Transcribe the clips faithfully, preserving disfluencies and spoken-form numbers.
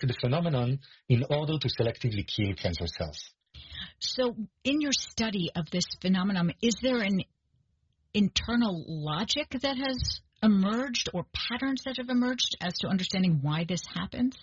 the phenomenon in order to selectively kill cancer cells. So in your study of this phenomenon, is there an internal logic that has emerged or patterns that have emerged as to understanding why this happens?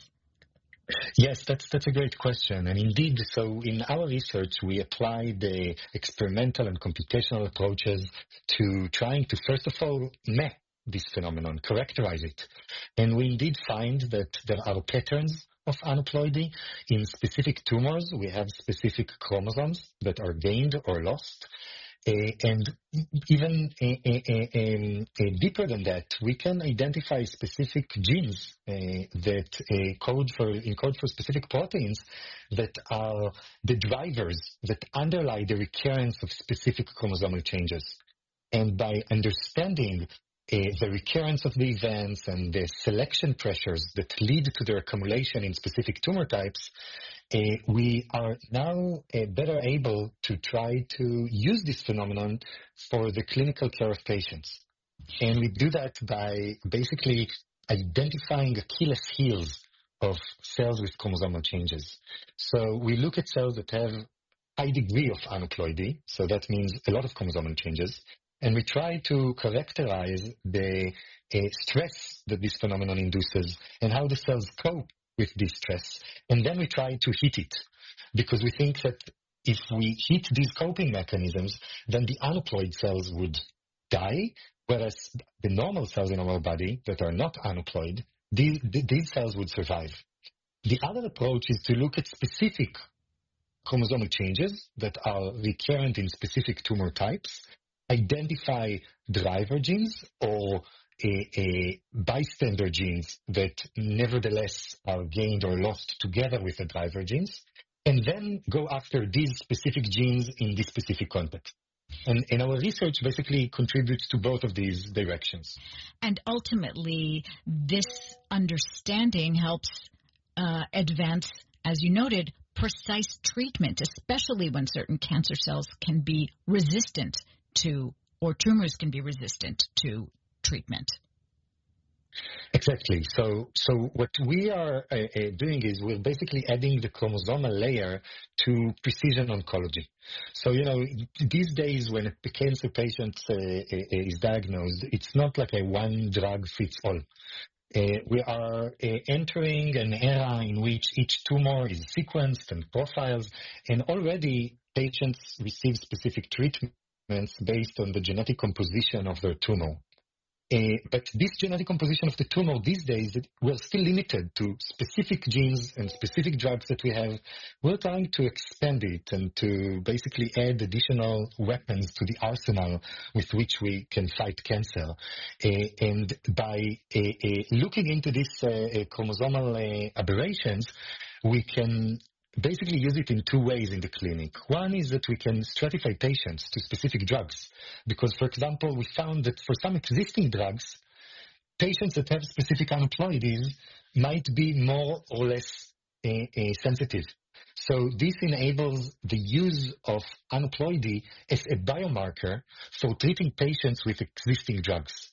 Yes, that's that's a great question. And indeed, so in our research, we applied the experimental and computational approaches to trying to, first of all, map this phenomenon, characterize it. And we indeed find that there are patterns of aneuploidy. In specific tumors, we have specific chromosomes that are gained or lost. Uh, and even uh, uh, uh, um, uh, deeper than that, we can identify specific genes uh, that uh, code for, encode for specific proteins that are the drivers that underlie the recurrence of specific chromosomal changes. And by understanding uh, the recurrence of the events and the selection pressures that lead to their accumulation in specific tumor types, Uh, we are now uh, better able to try to use this phenomenon for the clinical care of patients. And we do that by basically identifying Achilles heels of cells with chromosomal changes. So we look at cells that have high degree of aneuploidy, so that means a lot of chromosomal changes, and we try to characterize the uh, stress that this phenomenon induces and how the cells cope with this stress, and then we try to hit it, because we think that if we hit these coping mechanisms, then the aneuploid cells would die, whereas the normal cells in our body that are not aneuploid, these, these cells would survive. The other approach is to look at specific chromosomal changes that are recurrent in specific tumor types, identify driver genes or A, a bystander genes that nevertheless are gained or lost together with the driver genes, and then go after these specific genes in this specific context. And, and our research basically contributes to both of these directions. And ultimately, this understanding helps uh, advance, as you noted, precise treatment, especially when certain cancer cells can be resistant to, or tumors can be resistant to treatment. Exactly. So, so what we are uh, uh, doing is we're basically adding the chromosomal layer to precision oncology. So, you know, these days when a cancer patient uh, uh, is diagnosed, it's not like a one drug fits all. Uh, we are uh, entering an era in which each tumor is sequenced and profiled, and already patients receive specific treatments based on the genetic composition of their tumor. Uh, but this genetic composition of the tumor these days, we're still limited to specific genes and specific drugs that we have. We're trying to expand it and to basically add additional weapons to the arsenal with which we can fight cancer. Uh, and by uh, uh, looking into these uh, uh, chromosomal uh, aberrations, we can basically use it in two ways in the clinic. One is that we can stratify patients to specific drugs, because, for example, we found that for some existing drugs, patients that have specific aneuploidies might be more or less uh, uh, sensitive. So this enables the use of aneuploidy as a biomarker for treating patients with existing drugs.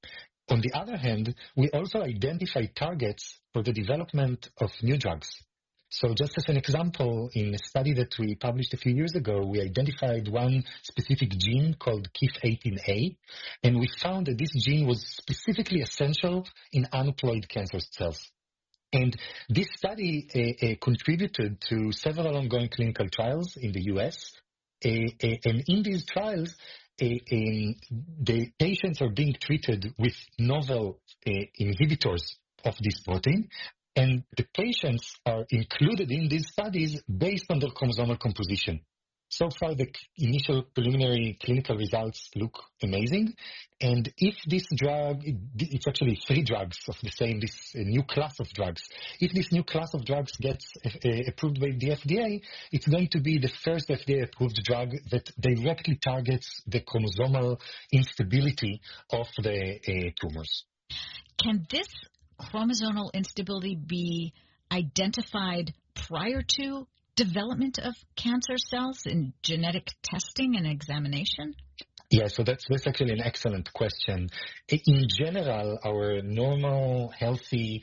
On the other hand, we also identify targets for the development of new drugs. So just as an example, in a study that we published a few years ago, we identified one specific gene called K I F eighteen A, and we found that this gene was specifically essential in aneuploid cancer cells. And this study uh, uh, contributed to several ongoing clinical trials in the U S, uh, uh, and in these trials, uh, um, the patients are being treated with novel uh, inhibitors of this protein, and the patients are included in these studies based on their chromosomal composition. So far, the initial preliminary clinical results look amazing. And if this drug, it's actually three drugs of the same, this new class of drugs. If this new class of drugs gets uh, approved by the F D A, it's going to be the first F D A-approved drug that directly targets the chromosomal instability of the uh, tumors. Can this chromosomal instability be identified prior to development of cancer cells in genetic testing and examination? Yeah, so that's, that's actually an excellent question. In general, our normal, healthy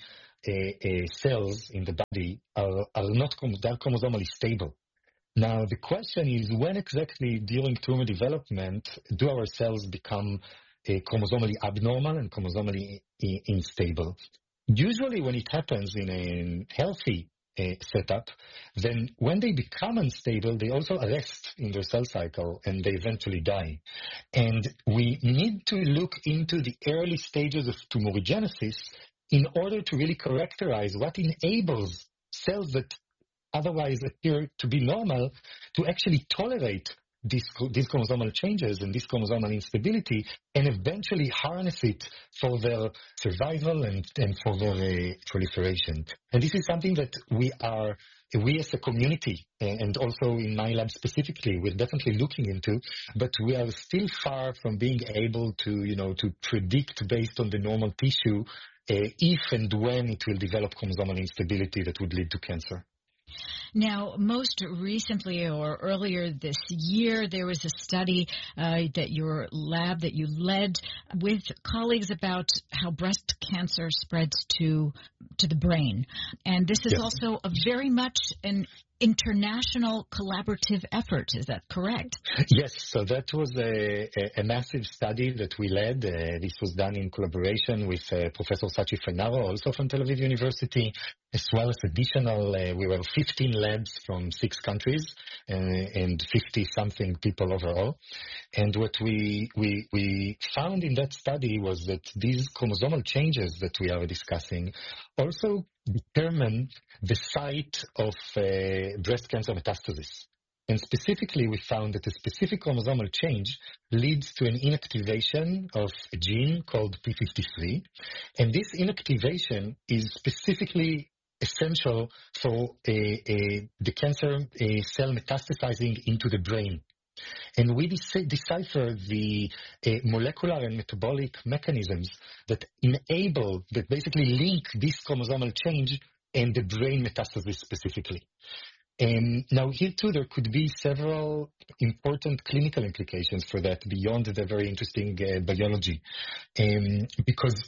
uh, cells in the body are, are not they're chromosomally stable. Now, the question is, when exactly during tumor development do our cells become uh, chromosomally abnormal and chromosomally I- unstable? Usually when it happens in a healthy uh, setup, then when they become unstable, they also arrest in their cell cycle and they eventually die. And we need to look into the early stages of tumorigenesis in order to really characterize what enables cells that otherwise appear to be normal to actually tolerate these, these chromosomal changes and this chromosomal instability and eventually harness it for their survival and, and for their uh, proliferation. And this is something that we are, we as a community, and also in my lab specifically, we're definitely looking into, but we are still far from being able to, you know, to predict based on the normal tissue uh, if and when it will develop chromosomal instability that would lead to cancer. Now, most recently or earlier this year, there was a study uh, that your lab, that you led with colleagues about how breast cancer spreads to to the brain. And this is Yes. also a very much an international collaborative effort. Is that correct? Yes, so that was a, a, a massive study that we led. Uh, this was done in collaboration with uh, Professor Sachi Fenaro, also from Tel Aviv University, as well as additional, uh, we were fifteen labs from six countries uh, and fifty-something people overall. And what we, we, we found in that study was that these chromosomal changes that we are discussing also determine the site of uh, breast cancer metastasis. And specifically, we found that a specific chromosomal change leads to an inactivation of a gene called P fifty-three. And this inactivation is specifically essential for uh, uh, the cancer uh, cell metastasizing into the brain. And we de- decipher the uh, molecular and metabolic mechanisms that enable, that basically link this chromosomal change and the brain metastasis specifically. Um, now, here too, there could be several important clinical implications for that beyond the very interesting uh, biology. Um, because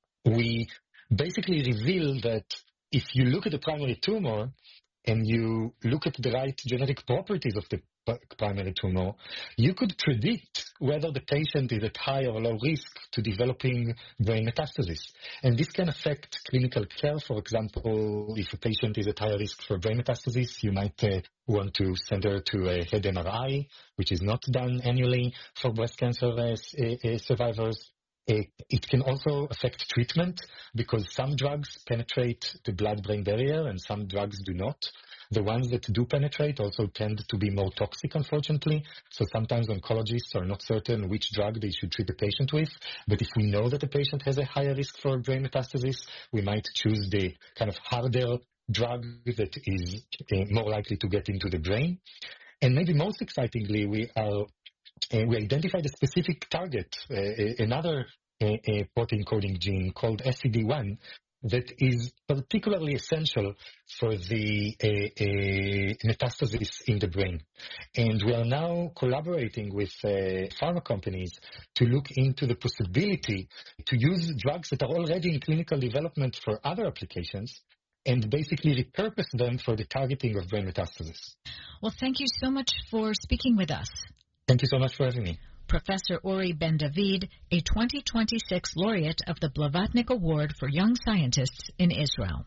we basically reveal that if you look at the primary tumor and you look at the right genetic properties of the primary tumor, you could predict whether the patient is at high or low risk to developing brain metastasis. And this can affect clinical care. For example, if a patient is at higher risk for brain metastasis, you might uh, want to send her to a head M R I, which is not done annually for breast cancer uh, uh, survivors. It, it can also affect treatment because some drugs penetrate the blood-brain barrier and some drugs do not. The ones that do penetrate also tend to be more toxic, unfortunately. So sometimes oncologists are not certain which drug they should treat the patient with. But if we know that the patient has a higher risk for brain metastasis, we might choose the kind of harder drug that is uh, more likely to get into the brain. And maybe most excitingly, we are Uh, we identified a specific target, uh, another uh, uh, protein coding gene called S C D one that is particularly essential for the uh, uh, metastasis in the brain. And we are now collaborating with uh, pharma companies to look into the possibility to use drugs that are already in clinical development for other applications and basically repurpose them for the targeting of brain metastasis. Well, thank you so much for speaking with us. Thank you so much for having me. Professor Uri Ben-David, a twenty twenty-six laureate of the Blavatnik Award for Young Scientists in Israel.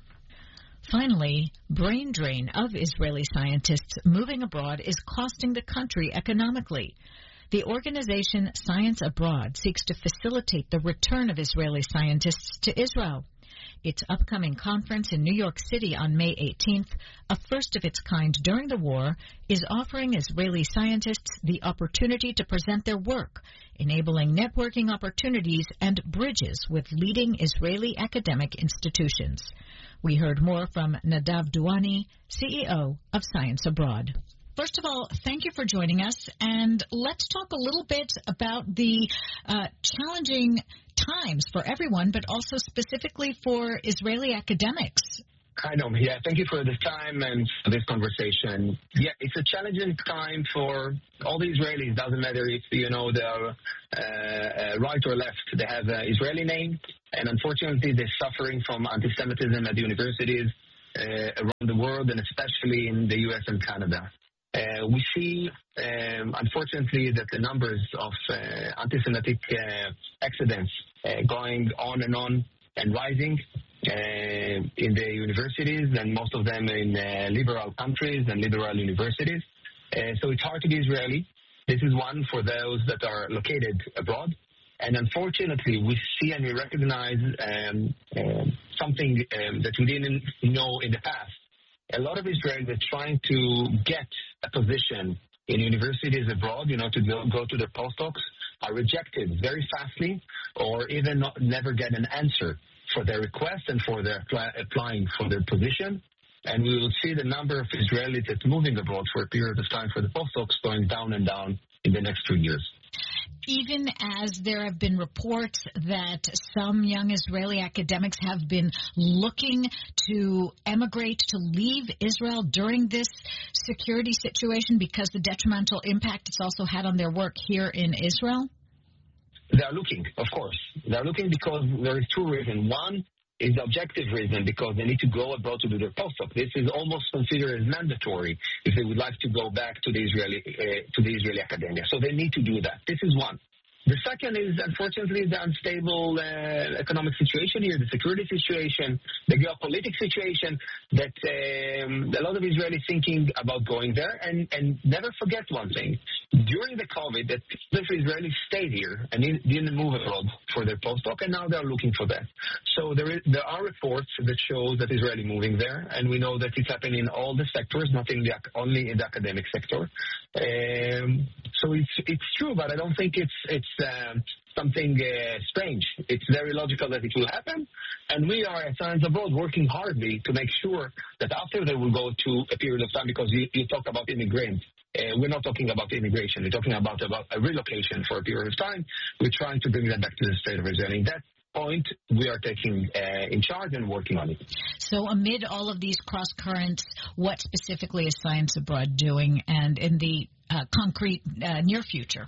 Finally, brain drain of Israeli scientists moving abroad is costing the country economically. The organization Science Abroad seeks to facilitate the return of Israeli scientists to Israel. Its upcoming conference in New York City on May eighteenth, a first of its kind during the war, is offering Israeli scientists the opportunity to present their work, enabling networking opportunities and bridges with leading Israeli academic institutions. We heard more from Nadav Duani, C E O of Science Abroad. First of all, thank you for joining us, and let's talk a little bit about the uh, challenging times for everyone, but also specifically for Israeli academics. Hi, Noam. Yeah, thank you for this time and for this conversation. Yeah, it's a challenging time for all the Israelis. Doesn't matter if, you know, they're uh, uh, right or left. They have an Israeli name, and unfortunately they're suffering from anti-Semitism at the universities uh, around the world, and especially in the U S and Canada. Uh, we see, um, unfortunately, that the numbers of uh, anti-Semitic uh, accidents uh, going on and on and rising uh, in the universities, and most of them in uh, liberal countries and liberal universities. Uh, so it's hard to be Israeli. This is one for those that are located abroad. And unfortunately, we see and we recognize um, um, something um, that we didn't know in the past. A lot of Israelis are trying to get a position in universities abroad, you know, to go, go to their postdocs, are rejected very fastly, or even not, never get an answer for their request and for their apply, applying for their position. And we will see the number of Israelis that's moving abroad for a period of time for the postdocs going down and down in the next two years. Even as there have been reports that some young Israeli academics have been looking to emigrate, to leave Israel during this security situation because the detrimental impact it's also had on their work here in Israel? They are looking, of course. They are looking because there is two reasons. One is the objective reason, because they need to go abroad to do their postdoc. This is almost considered as mandatory if they would like to go back to the Israeli uh, to the Israeli academia. So they need to do that. This is one. The second is, unfortunately, the unstable uh, economic situation here, the security situation, the geopolitical situation, that um, a lot of Israelis thinking about going there. And, and never forget one thing. During the COVID, that Israelis stayed here and didn't move abroad for their postdoc, and now they're looking for that. So there, is, there are reports that show that Israeli moving there, and we know that it's happening in all the sectors, not in the, only in the academic sector. Um, so it's it's true, but I don't think it's it's um, something uh, strange. It's very logical that it will happen, and we are at Science Abroad working hardly to make sure that after they will go to a period of time, because you, you talk about immigrants. Uh, we're not talking about immigration. We're talking about, about a relocation for a period of time. We're trying to bring them back to the state of Israel. In that point, we are taking uh, in charge and working on it. So amid all of these cross currents, what specifically is Science Abroad doing, and in the uh, concrete uh, near future?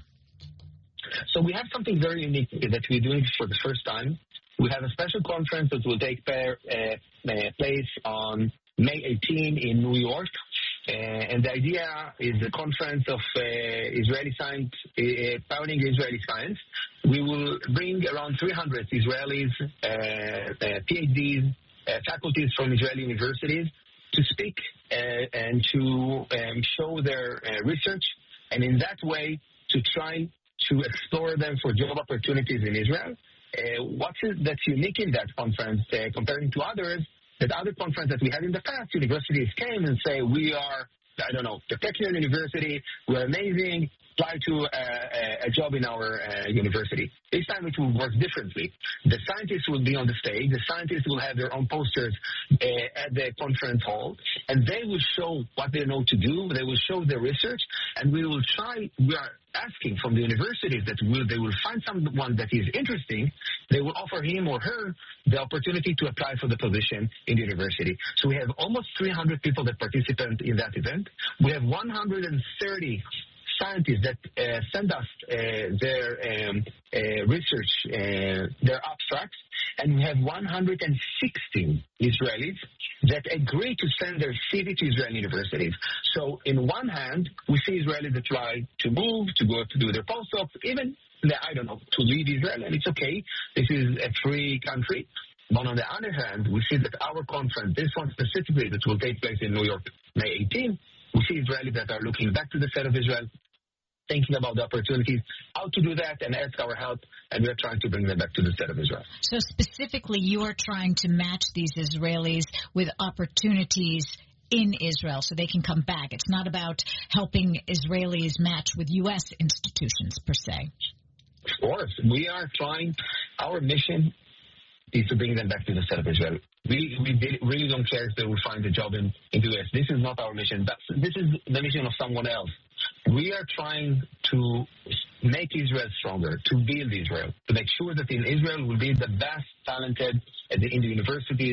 So we have something very unique that we're doing for the first time. We have a special conference that will take pair, uh, uh, place on May eighteenth in New York. Uh, and the idea is a conference of uh, Israeli science, uh, pioneering Israeli science. We will bring around three hundred Israelis, uh, uh, PhDs, uh, faculties from Israeli universities to speak uh, and to um, show their uh, research, and in that way to try to explore them for job opportunities in Israel. Uh, what is that's unique in that conference uh, comparing to others, that other conference that we had in the past, universities came and say, we are, I don't know, the technical university, we're amazing, apply to uh, a job in our uh, university. This time it will work differently. The scientists will be on the stage, the scientists will have their own posters uh, at the conference hall, and they will show what they know to do, they will show their research, and we will try, we are asking from the universities that will, they will find someone that is interesting, they will offer him or her the opportunity to apply for the position in the university. So we have almost three hundred people that participate in that event. We have one hundred thirty scientists that uh, send us uh, their um, uh, research, uh, their abstracts, and we have one hundred sixteen Israelis that agree to send their C V to Israeli universities. So in one hand, we see Israelis that try to move, to go to do their postdocs, even, I don't know, to leave Israel, and it's okay. This is a free country. But on the other hand, we see that our conference, this one specifically that will take place in New York May eighteenth, we see Israelis that are looking back to the state of Israel, thinking about the opportunities, how to do that, and ask our help, and we're trying to bring them back to the state of Israel. So specifically, you are trying to match these Israelis with opportunities in Israel so they can come back. It's not about helping Israelis match with U S institutions, per se. Of course. We are trying, our mission is to bring them back to the state of Israel. We, we really don't care if they will find a job in, in the U S. This is not our mission. That's, this is the mission of someone else. We are trying to make Israel stronger, to build Israel, to make sure that in Israel will be the best talented in the universities,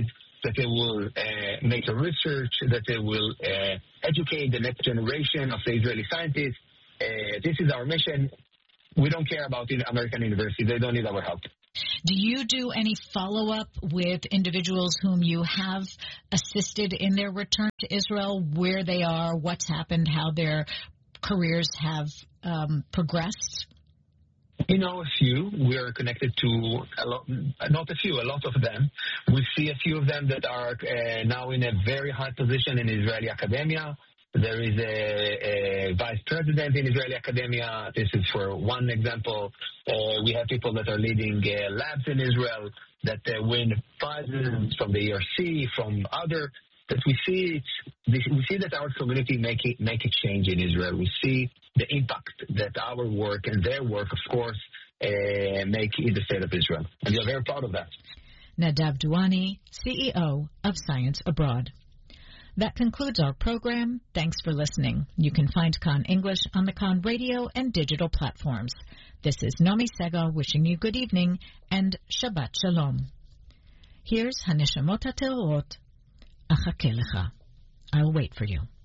that they will uh, make a research, that they will uh, educate the next generation of the Israeli scientists. Uh, this is our mission. We don't care about the American university. They don't need our help. Do you do any follow-up with individuals whom you have assisted in their return to Israel, where they are, what's happened, how their careers have um, progressed? We know a few. We are connected to a lot, not a few, a lot of them. We see a few of them that are uh, now in a very high position in Israeli academia. There is a, a vice president in Israeli academia. This is for one example. Uh, we have people that are leading uh, labs in Israel that uh, win prizes from the E R C, from other. That we see, it, we see that our community make it, make a change in Israel. We see the impact that our work and their work, of course, uh, make in the state of Israel, and we are very proud of that. Nadav Duani, C E O of Science Abroad. That concludes our program. Thanks for listening. You can find Khan English on the Khan radio and digital platforms. This is Nomi Segal wishing you good evening and Shabbat Shalom. Here's Haneshamot HaTeorot. Achake Lecha. I'll wait for you.